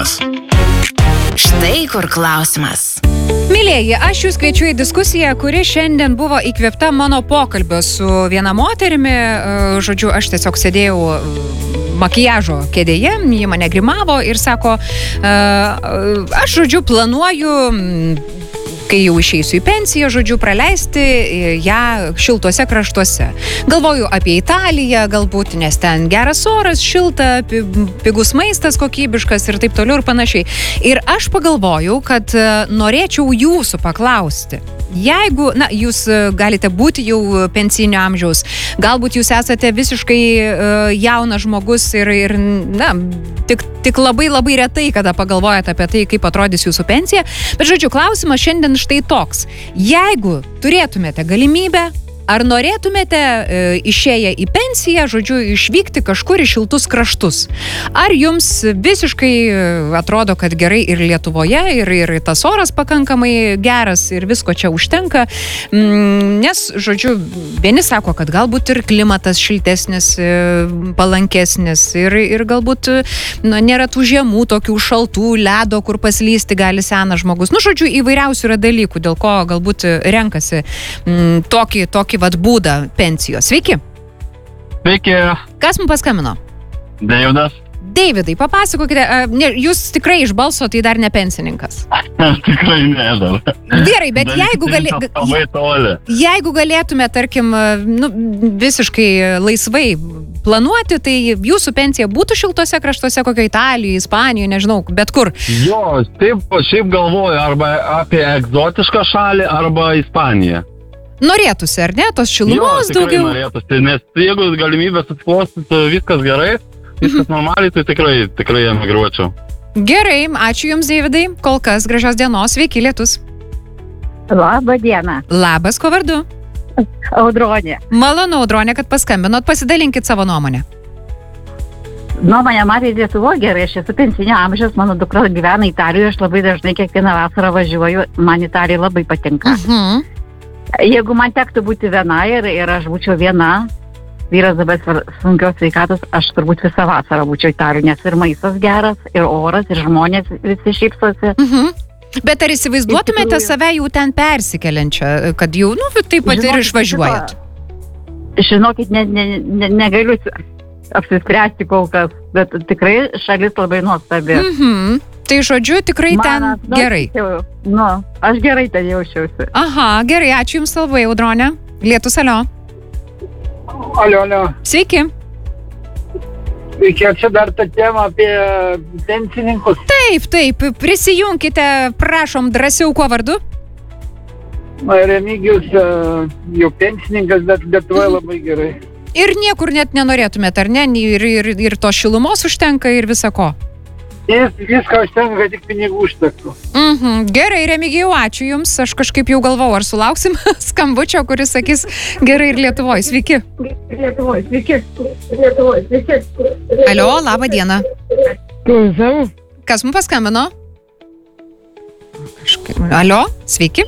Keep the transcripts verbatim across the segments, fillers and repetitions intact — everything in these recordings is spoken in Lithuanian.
klausimas. Štai kur klausimas. Mylėjai, aš jūs kviečiu į diskusiją, kuri šiandien buvo įkvėpta mano pokalbio su viena moterimi. Žodžiu, aš tiesiog sėdėjau makiažo kėdėje, ji mane grimavo ir sako, aš, žodžiu, planuoju, kai jau išeisiu į pensiją, žodžiu, praleisti ją šiltuose kraštuose. Galvoju apie Italiją, galbūt, nes ten geras oras, šilta, pigus maistas kokybiškas ir taip toliau ir panašiai. Ir aš pagalvojau, kad norėčiau jūsų paklausti. Jeigu, na, jūs galite būti jau pensijinio amžiaus, galbūt jūs esate visiškai uh, jaunas žmogus ir, ir na, tik, tik labai labai retai, kada pagalvojate apie tai, kaip atrodys jūsų pensija. Bet, žodžiu, klausimas šiandien štai toks. Jeigu turėtumėte galimybę, ar norėtumėte e, išėję į pensiją, žodžiu, išvykti kažkur į šiltus kraštus? Ar jums visiškai atrodo, kad gerai ir Lietuvoje, ir, ir tas oras pakankamai geras, ir visko čia užtenka? Nes, žodžiu, vieni sako, kad galbūt ir klimatas šiltesnis, palankesnis, ir, ir galbūt nu, nėra tų žiemų, tokių šaltų, ledo, kur paslysti gali senas žmogus. Nu, žodžiu, įvairiausių yra dalykų, dėl ko galbūt renkasi m, tokį, tokį vat būdą pensijos. Sveiki. Sveiki. Kas mums paskambino? Deividas. Deividai, papasakokite, ne, jūs tikrai iš balso tai dar ne pensininkas. Tikrai ne dar. Gerai, bet jeigu, gali, jeigu galėtume, tarkim, nu, visiškai laisvai planuoti, tai jūsų pensija būtų šiltose kraštuose, kokio Italijoje, Ispanijoje, nežinau, bet kur. Jo, taip, šiaip galvoju arba apie egzotišką šalį, arba Ispaniją. Norėtųsi, ar ne? Tos šilumos jo, daugiau? Jo, norėtųsi, nes jeigu galimybės atsiklostytų viskas gerai, viskas mhm. normaliai, tai tikrai, tikrai emigruočiau. Gerai, ačiū Jums, Deividai. Kol kas gražios dienos, sveiki lietus. Labą dieną. Labas, kuo vardu? Audronė. Malonu, Audronė, kad paskambinot, pasidalinkit savo nuomonę. Nuomonė man ir Lietuvo gerai, aš esu pensinio amžiaus, mano dukra gyvena Italijoje, aš labai dažnai kiekvieną vasarą važiuoju, man Italija labai patinka. Mhm. Jeigu man tektų būti viena ir, ir aš būčiau viena, vyras dabar sunkios sveikatos, aš turbūt visą vasarą būčiau Italijoje, nes ir maistas geras, ir oras, ir žmonės visi šypsosi. Mhm. Bet ar įsivaizduotumėte save jau ten persikeliančią, kad jau, nu, taip pat ir išvažiuojat? Žinokit, ne, ne, ne, negaliu apsispręsti kol kas, bet tikrai šalis labai nuostabi. Mhm. Tai žodžiu, tikrai man, ten nu, gerai. Jau, nu, aš gerai ten jaučiausi. Aha, gerai, ačiū Jums labai, Audronė. Lietus, alio. Alio, alio. Sveiki. Sveiki, čia dar ta tema apie pensininkus. Taip, taip, prisijunkite, prašom, drąsiau, kuo vardu? Remigijus jau pensininkas, bet Lietuvoje labai gerai. Ir niekur net nenorėtumėte, ar ne? Ir, ir, ir to šilumos užtenka, ir visa ko? Vis, viską užtenka, tik pinigų užtektų. Mhm. Gerai, Remigijau, ačiū Jums. Aš kažkaip jau galvau, ar sulauksim skambučio, kuris sakys gerai ir Lietuvoje. Sveiki. Lietuvoje, sveiki. Lietuvoje, sveiki. Alio, labą dieną. Klausau. Kas mums paskambino? Kažkaip. Alio, sveiki.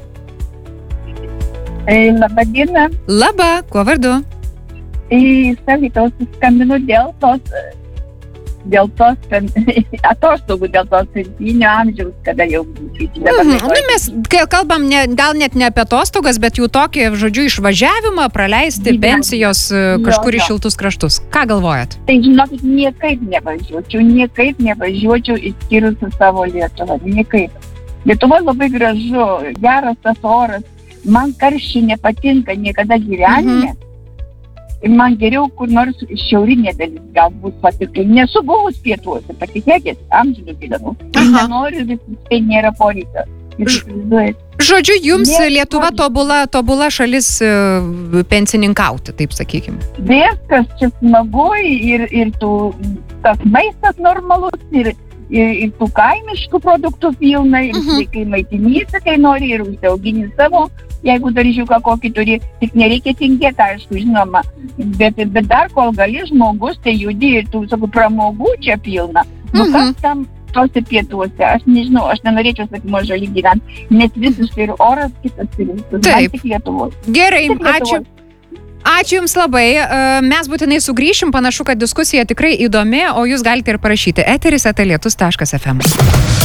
E, labą dieną. Labą, kuo vardu? Į Savitos skambinu dėl tos... dėl tos atostogų, dėl tos pensinio amžiaus, kada jau būtų. Mhm. Nu, mes kalbam ne, gal net ne apie atostogas, bet jau tokį, žodžiu, išvažiavimą praleisti Gyven. pensijos kažkur jo, jo. į šiltus kraštus. Ką galvojat? Tai žinokit, niekaip nevažiuočiau, niekaip nevažiuočiau išskyrus savo Lietuvą, niekaip. Lietuva labai gražu, geras tas oras, man karščiai nepatinka niekada gyvenime. Mhm. Ir man geriau kur nors šiaurinė dalis galbūt patikrai. Nesu buvus pietuose, patikėkit, amžinų gyvenau. Nenoriu, visiškai nėra poreikio. Žodžiu, jums Nėra Lietuva tobula, tobula šalis pensininkauti, taip sakykim. Viskas čia smagu ir, ir tų, tas maistas normalus ir, ir, ir tų kaimiškų produktų pilna, ir uh-huh. kai maitinysi, kai nori, ir užsiaugini savo. Jeigu daržiuką kokį turi, tik nereikia tingėti, aišku, žinoma. Bet, bet dar kol gali žmogus, tai judi ir tų, sakau, pramogų čia pilna. Nu, kas tam tose pietuose? Aš nežinau, aš nenorėčiau, sakymo, žali gyventi, nes visiškai ir oras kitas ir viskas. Taip. Tik Lietuvos. Gerai, tik Lietuvos. ačiū. Ačiū Jums labai. Mes būtinai sugrįšim, panašu, kad diskusija tikrai įdomi, o Jūs galite ir parašyti eteris eta lietus taškas ef em.